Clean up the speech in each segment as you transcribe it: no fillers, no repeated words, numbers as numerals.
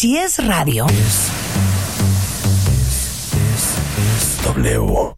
Si es radio, es W.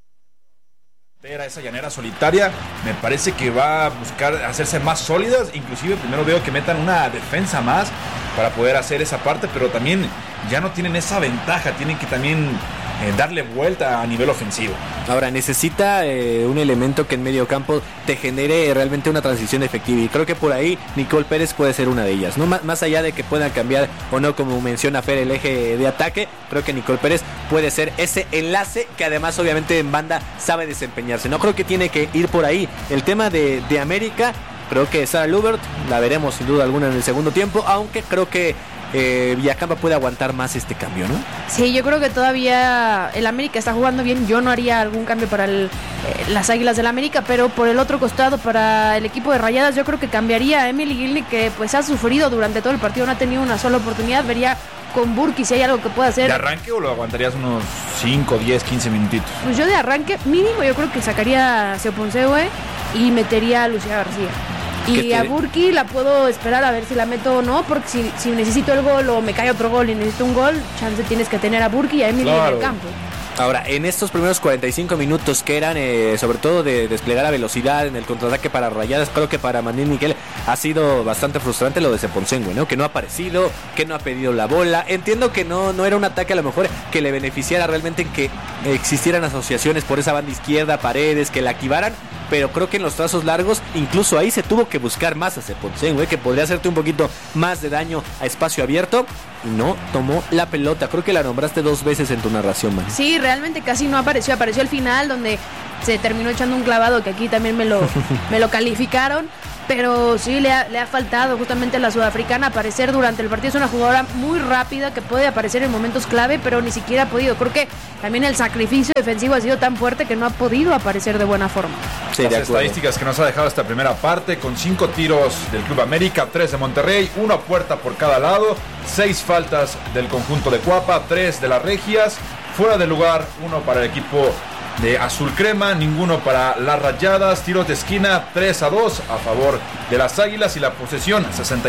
Esa llanera solitaria me parece que va a buscar hacerse más sólidas. Inclusive primero veo que metan una defensa más para poder hacer esa parte, pero también ya no tienen esa ventaja, tienen que también darle vuelta a nivel ofensivo. Ahora necesita un elemento que en medio campo te genere realmente una transición efectiva, y creo que por ahí Nicole Pérez puede ser una de ellas, ¿no? Más allá de que puedan cambiar o no, como menciona Fer, el eje de ataque, creo que Nicole Pérez puede ser ese enlace que además obviamente en banda sabe desempeñarse. No creo que tiene que ir por ahí. El tema de América, creo que Sara Lubert la veremos sin duda alguna en el segundo tiempo, aunque creo que Villacampa puede aguantar más este cambio, ¿no? Sí, yo creo que todavía el América está jugando bien. Yo no haría algún cambio para las Águilas del América, pero por el otro costado, para el equipo de Rayadas, yo creo que cambiaría a Emily Gilney, que pues ha sufrido durante todo el partido, no ha tenido una sola oportunidad. Vería con Burki si hay algo que pueda hacer. ¿De arranque o lo aguantarías unos 5, 10, 15 minutitos? Pues yo de arranque mínimo yo creo que sacaría a Seoponseue y metería a Lucía García. Y a Burki la puedo esperar a ver si la meto o no, porque si necesito el gol o me cae otro gol y necesito un gol, chance tienes que tener a Burki y a Emily en el campo. Ahora, en estos primeros 45 minutos que eran sobre todo de desplegar a velocidad en el contraataque para Rayadas, creo que para Manil Miguel ha sido bastante frustrante lo de Seponsengue, ¿no? Que no ha aparecido, que no ha pedido la bola. Entiendo que no era un ataque a lo mejor que le beneficiara realmente en que existieran asociaciones por esa banda izquierda, Paredes, que la activaran, pero creo que en los trazos largos incluso ahí se tuvo que buscar más a Seponsengue, que podría hacerte un poquito más de daño a espacio abierto, y no tomó la pelota. Creo que la nombraste 2 veces en tu narración, man. Sí, realmente casi no apareció al final, donde se terminó echando un clavado, que aquí también me lo calificaron. Pero sí le ha faltado justamente a la sudafricana aparecer durante el partido. Es una jugadora muy rápida que puede aparecer en momentos clave, pero ni siquiera ha podido. Creo que también el sacrificio defensivo ha sido tan fuerte que no ha podido aparecer de buena forma. Sí, las estadísticas que nos ha dejado esta primera parte, con 5 tiros del Club América, 3 de Monterrey, 1 a puerta por cada lado, 6 faltas del conjunto de Cuapa, 3 de las Regias, fuera de lugar 1 para el equipo de Azul Crema, ninguno para las Rayadas, tiros de esquina 3-2 a favor de las Águilas, y la posesión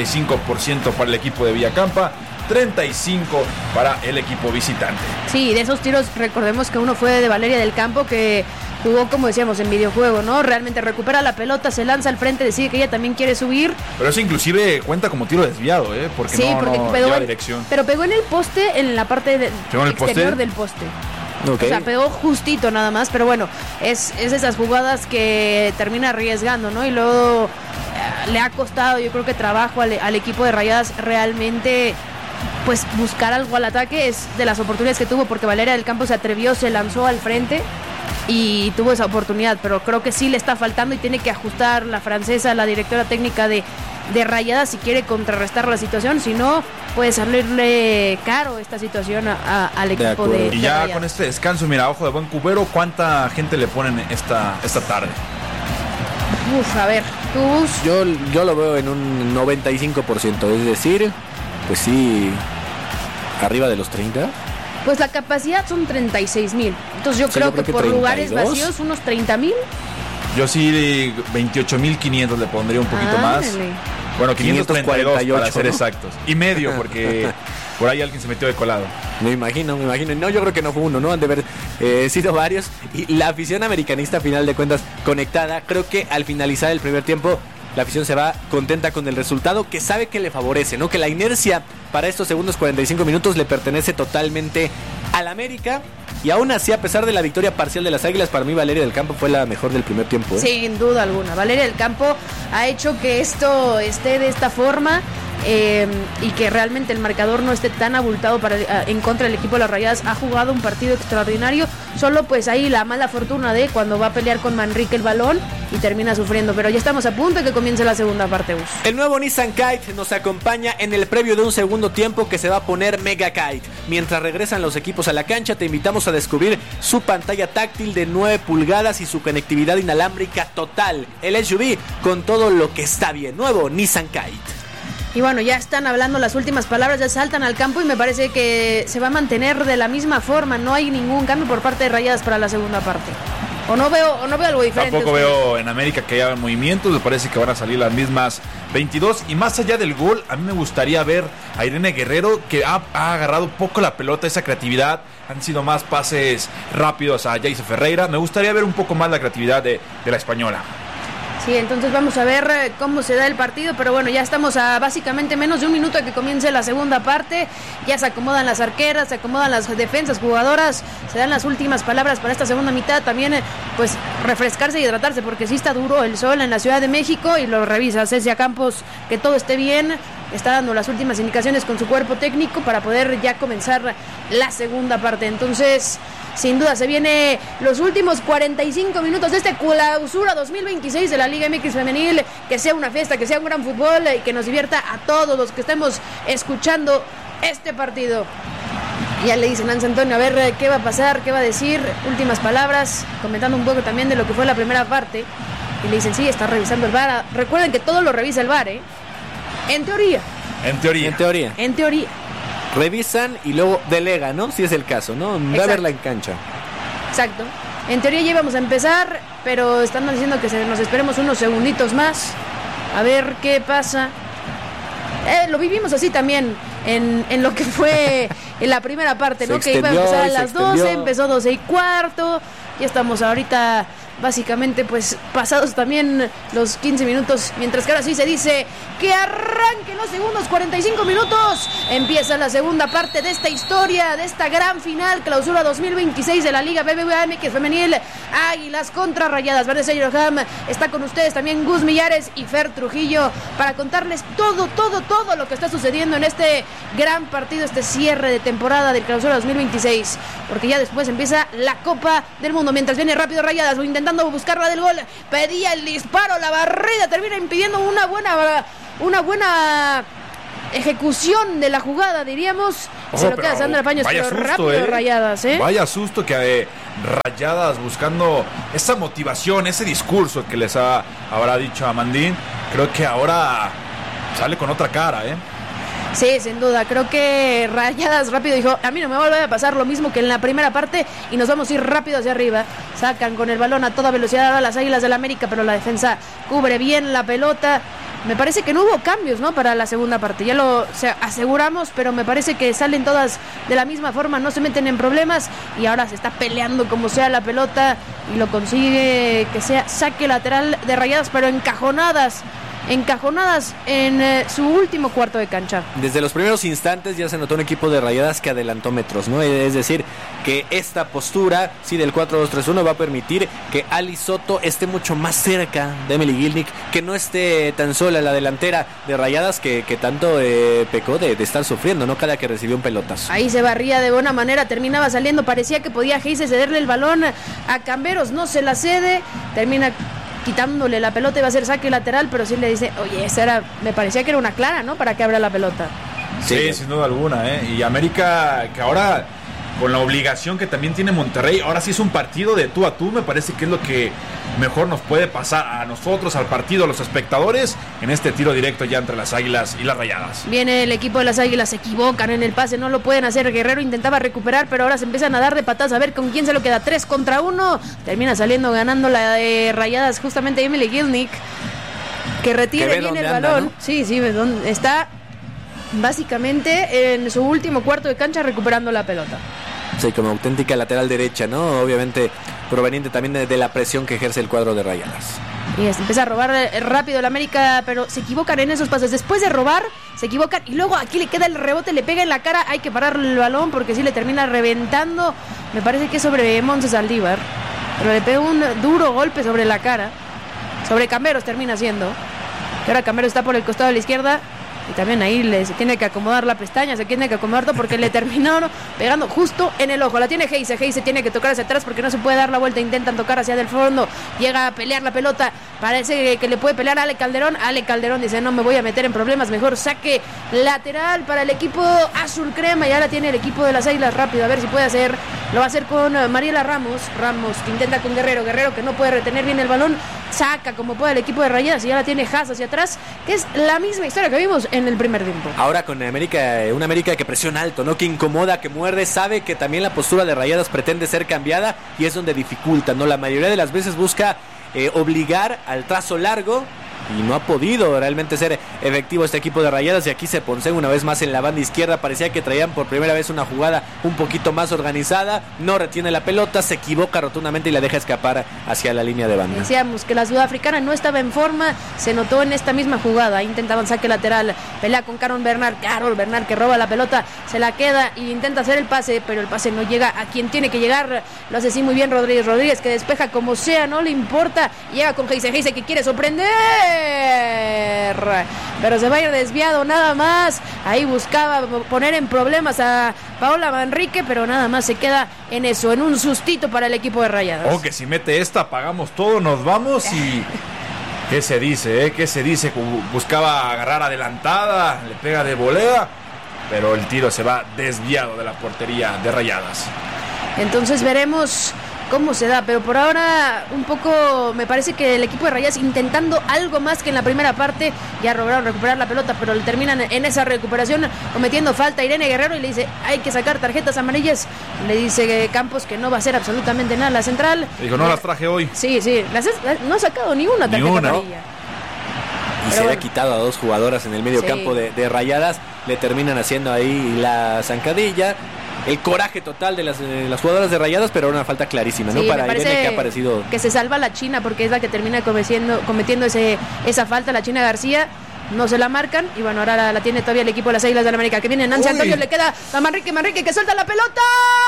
65% para el equipo de Villacampa, 35% para el equipo visitante. Sí, de esos tiros recordemos que uno fue de Valeria del Campo, que jugó, como decíamos, en videojuego, ¿no? Realmente recupera la pelota, se lanza al frente, decide que ella también quiere subir. Pero eso inclusive cuenta como tiro desviado, porque sí, no pegó lleva dirección. Pero pegó en el poste, en la parte exterior del poste. Okay. O sea, pegó justito nada más, pero bueno, es esas jugadas que termina arriesgando, ¿no? Y luego le ha costado, yo creo que trabajo al equipo de Rayadas realmente, pues buscar algo al ataque. Es de las oportunidades que tuvo, porque Valeria del Campo se atrevió, se lanzó al frente y tuvo esa oportunidad, pero creo que sí le está faltando y tiene que ajustar la francesa, la directora técnica de Rayadas, si quiere contrarrestar la situación. Si no, puede salirle caro esta situación al equipo de Y ya Rayadas. Con este descanso, mira, ojo de buen cubero, ¿cuánta gente le ponen esta tarde? A ver, tú... Yo lo veo en un 95%, es decir, pues sí, arriba de los 30. Pues la capacidad son 36,000. Entonces yo creo que por 32. Lugares vacíos, unos 30,000. Yo sí, 28,500 le pondría un poquito más. Bueno, 532 para ser exactos. Y medio, porque por ahí alguien se metió de colado. Me imagino. No, yo creo que no fue uno, ¿no? Han de haber sido varios. Y la afición americanista, a final de cuentas, conectada. Creo que al finalizar el primer tiempo, la afición se va contenta con el resultado, que sabe que le favorece, ¿no? Que la inercia para estos segundos 45 minutos le pertenece totalmente al América. Y aún así, a pesar de la victoria parcial de las Águilas, para mí Valeria del Campo fue la mejor del primer tiempo, ¿eh? Sin duda alguna. Valeria del Campo ha hecho que esto esté de esta forma. Y que realmente el marcador no esté tan abultado en contra del equipo de las Rayadas. Ha jugado un partido extraordinario, solo pues ahí la mala fortuna de cuando va a pelear con Manrique el balón y termina sufriendo, pero ya estamos a punto de que comience la segunda parte, Gus. El nuevo Nissan Kite nos acompaña en el previo de un segundo tiempo que se va a poner Mega Kite. Mientras regresan los equipos a la cancha, te invitamos a descubrir su pantalla táctil de 9 pulgadas y su conectividad inalámbrica total. El SUV con todo lo que está bien. Nuevo Nissan Kite. Y bueno, ya están hablando las últimas palabras, ya saltan al campo y me parece que se va a mantener de la misma forma. No hay ningún cambio por parte de Rayadas para la segunda parte. O no veo algo diferente. Tampoco veo en América que haya movimientos. Me parece que van a salir las mismas 22. Y más allá del gol, a mí me gustaría ver a Irene Guerrero, que ha agarrado poco la pelota, esa creatividad. Han sido más pases rápidos a Jayce Ferreira. Me gustaría ver un poco más la creatividad de la española. Sí, entonces vamos a ver cómo se da el partido, pero bueno, ya estamos a básicamente menos de un minuto de que comience la segunda parte. Ya se acomodan las arqueras, se acomodan las defensas, jugadoras, se dan las últimas palabras para esta segunda mitad. También pues refrescarse y hidratarse, porque sí está duro el sol en la Ciudad de México, y lo revisa Cecia Campos, que todo esté bien. Está dando las últimas indicaciones con su cuerpo técnico para poder ya comenzar la segunda parte. Entonces, sin duda, se viene los últimos 45 minutos de este clausura 2026 de la Liga MX Femenil. Que sea una fiesta, que sea un gran fútbol y que nos divierta a todos los que estemos escuchando este partido. Ya le dicen a Nancy Antonio, a ver qué va a pasar, qué va a decir. Últimas palabras, comentando un poco también de lo que fue la primera parte. Y le dicen, sí, está revisando el VAR. Recuerden que todo lo revisa el VAR, ¿eh? En teoría. En teoría. Revisan y luego delegan, ¿no? Si es el caso, ¿no? Va a verla en cancha. Exacto. En teoría ya íbamos a empezar, pero están diciendo que nos esperemos unos segunditos más. A ver qué pasa. Lo vivimos así también en lo que fue en la primera parte, ¿no? Que iba a empezar a las 12, empezó 12:15. Ya estamos ahorita básicamente pues pasados también los 15 minutos, mientras que ahora sí se dice que arranquen los segundos 45 minutos. Empieza la segunda parte de esta historia, de esta gran final, clausura 2026 de la Liga BBVA MX Femenil. Águilas contra Rayadas. Vanessa Yeroham está con ustedes, también Gus Millares y Fer Trujillo, para contarles todo lo que está sucediendo en este gran partido, este cierre de temporada del clausura 2026, porque ya después empieza la Copa del Mundo. Mientras viene rápido Rayadas, intentando buscar la del gol, pedía el disparo, la barrida termina impidiendo una buena ejecución de la jugada, diríamos. Se lo queda Sandra Paños, pero susto, rápido Rayadas, Vaya susto que Rayadas, buscando esa motivación, ese discurso que les habrá dicho a Mandín, creo que ahora sale con otra cara, Sí, sin duda, creo que Rayadas rápido dijo, a mí no me va a volver a pasar lo mismo que en la primera parte, y nos vamos a ir rápido hacia arriba. Sacan con el balón a toda velocidad a las Águilas del América, pero la defensa cubre bien la pelota. Me parece que no hubo cambios, ¿no? Para la segunda parte, ya lo aseguramos, pero me parece que salen todas de la misma forma, no se meten en problemas, y ahora se está peleando como sea la pelota, y lo consigue que sea saque lateral de Rayadas, pero encajonadas en su último cuarto de cancha. Desde los primeros instantes ya se notó un equipo de Rayadas que adelantó metros, ¿no? Es decir, que esta postura, sí, del 4-2-3-1 va a permitir que Ali Soto esté mucho más cerca de Emily Gilnick, que no esté tan sola la delantera de Rayadas que tanto pecó de estar sufriendo, ¿no? Cada que recibió un pelotazo. Ahí se barría de buena manera, terminaba saliendo, parecía que podía Geise cederle el balón a Camberos, no se la cede, termina quitándole la pelota, iba a ser saque lateral, pero sí le dice, oye, me parecía que era una clara, ¿no? Para que abra la pelota. Sí, sin duda alguna, Y América, que ahora, con la obligación que también tiene Monterrey, ahora sí es un partido de tú a tú, me parece que es lo que mejor nos puede pasar a nosotros, al partido, a los espectadores, en este tiro directo ya entre las Águilas y las Rayadas. Viene el equipo de las Águilas, se equivocan en el pase, no lo pueden hacer. Guerrero intentaba recuperar, pero ahora se empiezan a dar de patadas, a ver con quién se lo queda. 3 contra 1, termina saliendo ganando la de Rayadas, justamente Emily Gilnick, que retire bien el balón, ¿no? Sí, está básicamente en su último cuarto de cancha recuperando la pelota. Sí, como auténtica lateral derecha, ¿no? Obviamente proveniente también de la presión que ejerce el cuadro de Rayadas. Y empieza a robar rápido el América, pero se equivocan en esos pases. Después de robar, se equivocan y luego aquí le queda el rebote, le pega en la cara. Hay que parar el balón porque sí le termina reventando. Me parece que es sobre Montes Saldívar, pero le pega un duro golpe sobre la cara. Sobre Camberos termina siendo. Y ahora Camberos está por el costado de la izquierda. Y también ahí se tiene que acomodar la pestaña, se tiene que acomodar todo porque le terminaron pegando justo en el ojo. La tiene Geise tiene que tocar hacia atrás porque no se puede dar la vuelta. Intentan tocar hacia el fondo, llega a pelear la pelota. Parece que le puede pelear a Ale Calderón. Ale Calderón dice, no me voy a meter en problemas, mejor saque lateral para el equipo azul crema. Y ahora tiene el equipo de las Águilas rápido, a ver si puede hacer. Lo va a hacer con Mariela Ramos que intenta con Guerrero que no puede retener bien el balón. saca como puede el equipo de Rayadas y ya la tiene Haas hacia atrás, que es la misma historia que vimos en el primer tiempo. Ahora con América, una América que presiona alto, ¿no? Que incomoda, que muerde, sabe que también la postura de Rayadas pretende ser cambiada y es donde dificulta, ¿no? La mayoría de las veces busca obligar al trazo largo y no ha podido realmente ser efectivo este equipo de Rayadas. Y aquí se Ponce una vez más en la banda izquierda, parecía que traían por primera vez una jugada un poquito más organizada, no retiene la pelota, se equivoca rotundamente y la deja escapar hacia la línea de banda. Decíamos que la sudafricana no estaba en forma, se notó en esta misma jugada, intentaban saque lateral, pelea con Carol Bernal que roba la pelota, se la queda y intenta hacer el pase, pero el pase no llega a quien tiene que llegar, lo hace así muy bien Rodríguez que despeja como sea, no le importa, llega con Heise que quiere sorprender, pero se va a ir desviado nada más. Ahí buscaba poner en problemas a Paola Manrique, pero nada más se queda en eso, en un sustito para el equipo de Rayadas. Que si mete esta, pagamos todo, nos vamos y... ¿Qué se dice? ¿Qué se dice? Buscaba agarrar adelantada, le pega de volea, pero el tiro se va desviado de la portería de Rayadas. Entonces veremos cómo se da, pero por ahora un poco me parece que el equipo de Rayadas intentando algo más que en la primera parte, ya lograron recuperar la pelota, pero le terminan en esa recuperación cometiendo falta a Irene Guerrero y le dice hay que sacar tarjetas amarillas, le dice Campos que no va a hacer absolutamente nada la central. Dijo no las traje hoy. Sí, no ha sacado ni una tarjeta amarilla. Y se le ha quitado a dos jugadoras en el medio campo de Rayadas, le terminan haciendo ahí la zancadilla. El coraje total de las jugadoras de Rayadas, pero una falta clarísima, ¿no? Para Irene, que ha parecido... Que se salva la China, porque es la que termina cometiendo esa falta, la China García. No se la marcan, y bueno, ahora la tiene todavía el equipo de las Águilas del América, que viene Nancy Antonio, le queda a Manrique que suelta la pelota.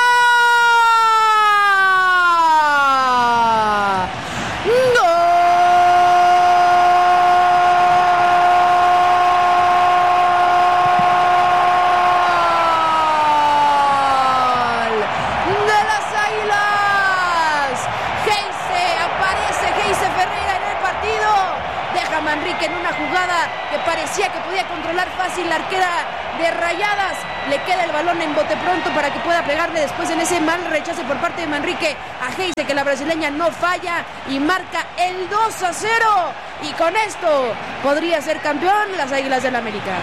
Que podía controlar fácil la arquera de Rayadas, le queda el balón en bote pronto para que pueda pegarle después en ese mal rechace por parte de Manrique a Heise, que la brasileña no falla y marca el 2-0, y con esto podría ser campeón las Águilas del América.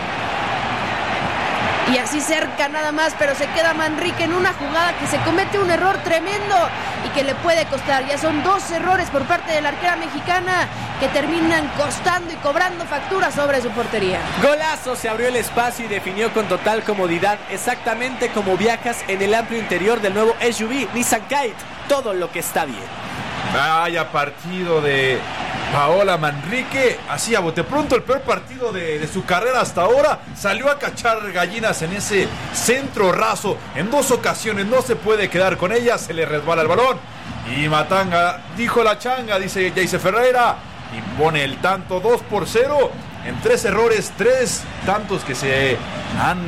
Y así cerca nada más, pero se queda Manrique en una jugada que se comete un error tremendo y que le puede costar. Ya son 2 errores por parte de la arquera mexicana que terminan costando y cobrando factura sobre su portería. Golazo, se abrió el espacio y definió con total comodidad, exactamente como viajas en el amplio interior del nuevo SUV Nissan Kite. Todo lo que está bien. Vaya partido de Paola Manrique, así a bote pronto, el peor partido de su carrera hasta ahora. Salió a cachar gallinas en ese centro raso en 2 ocasiones, no se puede quedar con ella, se le resbala el balón y Matanga, dijo la changa, dice Heise Ferreira, y pone el tanto 2-0 en 3 errores, 3 tantos que se han,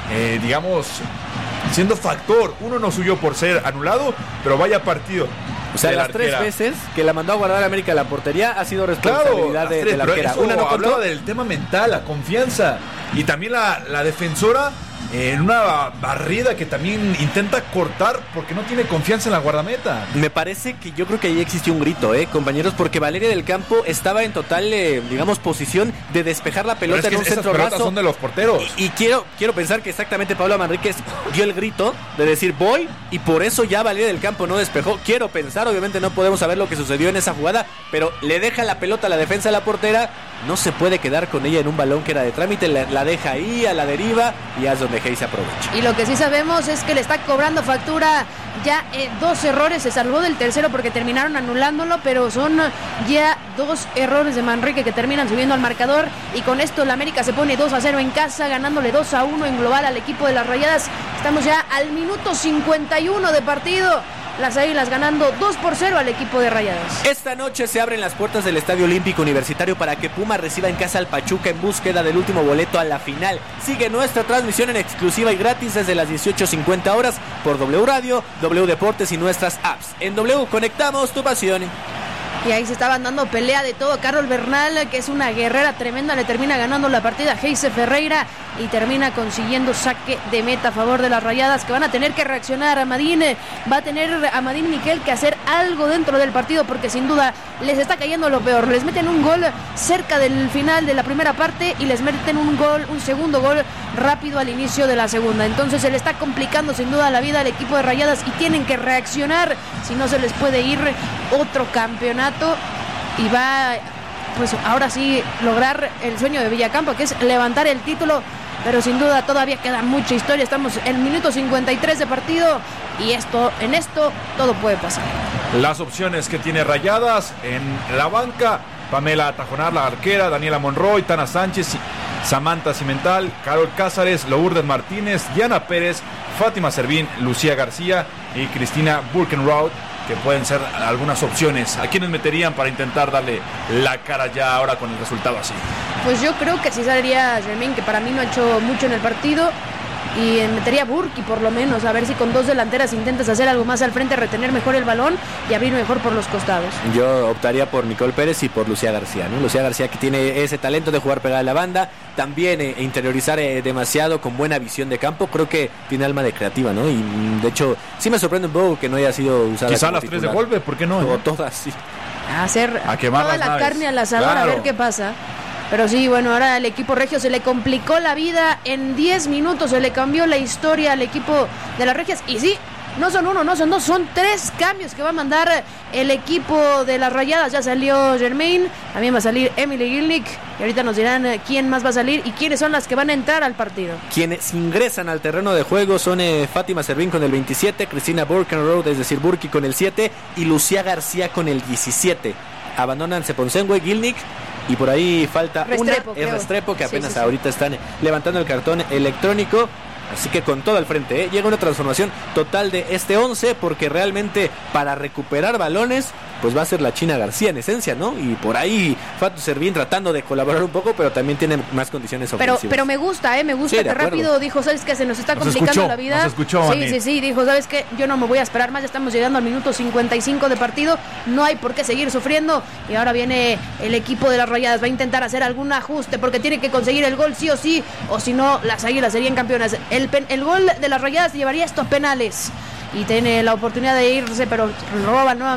siendo factor. Uno no subió por ser anulado, pero vaya partido. O sea, las 3 veces que la mandó a guardar América la portería ha sido responsabilidad de la arquera. Una no hablaba del tema mental, la confianza, y también la defensora en una barrida que también intenta cortar porque no tiene confianza en la guardameta. Me parece que yo creo que ahí existió un grito, compañeros, porque Valeria del Campo estaba en total, posición de despejar la pelota en un centro raso. Esas son de los porteros. Y quiero pensar que exactamente Paola Manríquez dio el grito de decir voy, y por eso ya Valeria del Campo no despejó. Quiero pensar, obviamente no podemos saber lo que sucedió en esa jugada, pero le deja la pelota a la defensa de la portera, no se puede quedar con ella en un balón que era de trámite, la deja ahí a la deriva y es donde Heise aprovecha. Y lo que sí sabemos es que le está cobrando factura ya 2 errores, se salvó del tercero porque terminaron anulándolo, pero son ya 2 errores de Manrique que terminan subiendo al marcador, y con esto la América se pone 2-0 en casa, ganándole 2-1 en global al equipo de las Rayadas. Estamos ya al minuto 51 de partido. Las Águilas ganando 2-0 al equipo de Rayadas. Esta noche se abren las puertas del Estadio Olímpico Universitario para que Puma reciba en casa al Pachuca en búsqueda del último boleto a la final. Sigue nuestra transmisión en exclusiva y gratis desde las 18:50 horas por W Radio, W Deportes y nuestras apps. En W conectamos tu pasión. Y ahí se estaban dando pelea de todo. Carol Bernal, que es una guerrera tremenda, le termina ganando la partida a Heise Ferreira. y termina consiguiendo saque de meta a favor de las Rayadas, que van a tener que reaccionar. Va a tener Amadín Miquel que hacer algo dentro del partido, porque sin duda les está cayendo lo peor. Les meten un gol cerca del final de la primera parte y les meten un segundo gol rápido al inicio de la segunda. Entonces se le está complicando sin duda la vida al equipo de Rayadas y tienen que reaccionar, si no se les puede ir otro campeonato y va, pues ahora sí, lograr el sueño de Villacampa, que es levantar el título. Pero sin duda todavía queda mucha historia. Estamos en minuto 53 de partido y en esto todo puede pasar. Las opciones que tiene Rayadas en la banca: Pamela Tajonar, la arquera, Daniela Monroy, Tana Sánchez, Samantha Cimental, Carol Cázares, Lourdes Martínez, Diana Pérez, Fátima Servín, Lucía García y Cristina Burkenroth, que pueden ser algunas opciones. ¿A quiénes meterían para intentar darle la cara ya ahora con el resultado así? Pues yo creo que sí saldría Germain, que para mí no ha hecho mucho en el partido, y metería a Burki por lo menos, a ver si con dos delanteras intentas hacer algo más al frente, retener mejor el balón y abrir mejor por los costados. Yo optaría por Nicole Pérez y por Lucía García, ¿no? Lucía García, que tiene ese talento de jugar pegada a la banda, también interiorizar demasiado, con buena visión de campo. Creo que tiene alma de creativa, ¿no? Y de hecho sí me sorprende un poco que no haya sido usada. Quizá las tres de golpe, ¿por qué no? O todas, sí. A quemar toda la carne al asador, claro. A ver qué pasa. Pero sí, bueno, ahora el equipo regio se le complicó la vida. En 10 minutos se le cambió la historia al equipo de las regias. Y sí, no son uno, no son dos, son 3 cambios que va a mandar el equipo de las Rayadas. Ya salió Germain, también va a salir Emily Gilnick. Y ahorita nos dirán quién más va a salir y quiénes son las que van a entrar al partido. Quienes ingresan al terreno de juego son Fátima Servín con el 27, Cristina Burkenroth, es decir, Burki con el 7 y Lucía García con el 17. Abandonan Seponsengue, Gilnick. Y por ahí falta Restrepo, que apenas ahorita están levantando el cartón electrónico. Así que con todo al frente, llega una transformación total de este 11, porque realmente para recuperar balones, pues va a ser la China García en esencia, ¿no? Y por ahí Fatu Servín tratando de colaborar un poco, pero también tiene más condiciones ofensivas. Pero me gusta sí, que rápido dijo, ¿sabes qué? Se nos está complicando la vida. Sí, dijo, ¿sabes qué? Yo no me voy a esperar más, ya estamos llegando al minuto 55 de partido, no hay por qué seguir sufriendo. Y ahora viene el equipo de las Rayadas, va a intentar hacer algún ajuste, porque tiene que conseguir el gol sí, o si no, las Águilas serían campeonas. El gol de las Rayadas llevaría esto a penales y tiene la oportunidad de irse, pero roban nuevamente